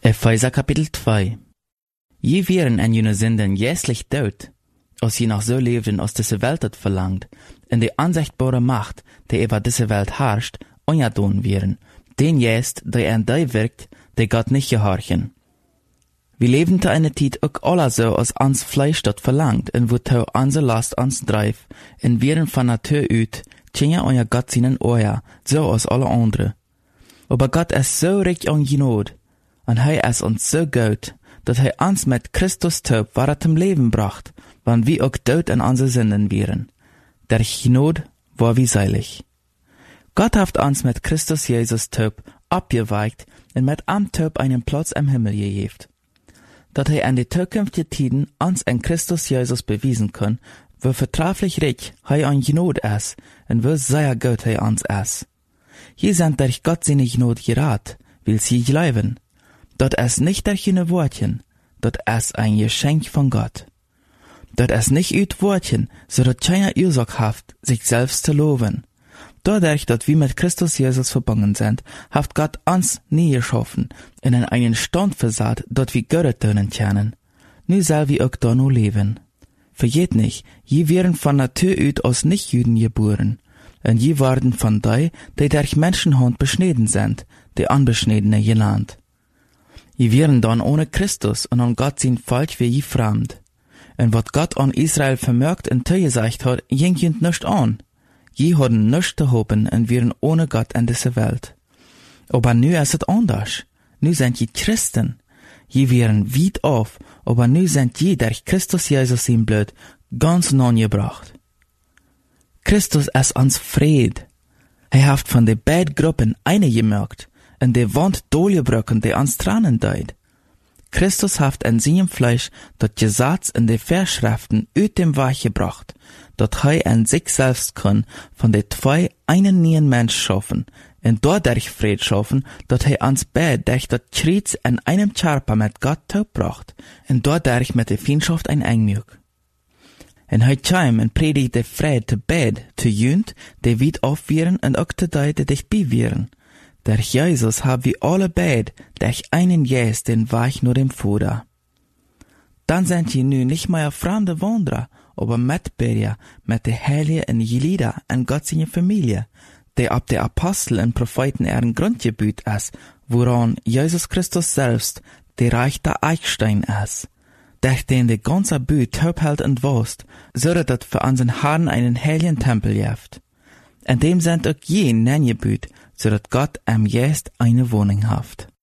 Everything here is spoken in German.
Epheser Kapitel 2. Je wären en jene Sünden jässlich dood, als je noch so leefden als diese Welt het verlangt, en die ansichtbare Macht, die über diese Welt herrscht, onjadoen wären, den jäst, die en die wirkt, die Gott nicht gehorchen. Wir leben te eine Tijd ook alle so, als ans Fleisch dat verlangt, en wo tau anse Last ans drijf, en wären van Natur uit, tjenja euer Gott seinen Oja, so als alle andere. Aber Gott ist so reich an Genot, und hij is uns so gut, dat hij ons met Christus taub waar het hem Leben bracht, wann wir auch dood in onze Sünden wären. Der Genot war wie seilig. Gott hat uns mit Christus Jesus taub abgeweigt und mit am taub einen Platz im Himmel gegeben. Dat hij in die zukünftigen Tiden uns in Christus Jesus bewiesen kann, wie vertrefflich reich hij an Genot ist und wie sehr gut hij uns ist. Je sind durch Gott seine Genot gerat, will sie glauben. Dat ist nicht durch jene Wortchen, dat ist ein Geschenk von Gott. Dat ist nicht uit Wortchen, so dat keiner Ursache haft, sich selbst zu loben. Dadurch, dat wir mit Christus Jesus verbunden sind, haft Gott uns nie geschaffen, in einen Stand versaat, dat wir Gott tönen können. Nu soll wir auch da nur leben. Vergeht nicht, je wären von Natur uit als Nichtjuden geboren, und je waren von die durch Menschenhand beschnitten sind, die Unbeschnittene genannt. Je wären dann ohne Christus und an Gott sein Volk wie je fremd. Und wat Gott an Israel vermerkt und zugesagt hat, ging jent nicht an. Je hadden nichts zu hoffen und wären ohne Gott in dieser Welt. Aber nu ist es anders. Nu sind je Christen. Je wären weit auf, aber nu sind je durch Christus Jesus sein Blut ganz nangebracht. Christus ist uns Fried. Er hat von den beiden Gruppen eine gemerkt, und die Wand durchgebrochen, die ans Tränen deut. Christus hat in seinem Fleisch das Gesetz in die Verschriften uit dem Weg gebracht, dat er in sich selbst kann von den zwei einen neuen Mensch schaffen, und dadurch Fried schaffen, dat er uns beide durch das Kreuz in einem Körper mit Gott taubbracht, und dadurch mit der Feindschaft ein Engmück. Und er kam und predigte Fried zu beide, zu jünd, die weit auf wären und auch zu die, die dicht bei wären. Durch Jesus haben wir alle beide durch einen Jesus den Weg nur dem Vater. Dann sind sie nun nicht mehr fremde Wanderer, aber Mitbürger mit der Heiligen in Gelieder und Gott seine Familie, die ab der Apostel und Propheten ihren Grundgebiet ist, woran Jesus Christus selbst der rechte Eichstein ist, durch den die ganze Büt taub hält und wost, so dass für unseren Herrn einen heiligen Tempel gibt. In dem sind auch je Nengebüt, so dass Gott am Jest eine Wohnung haft.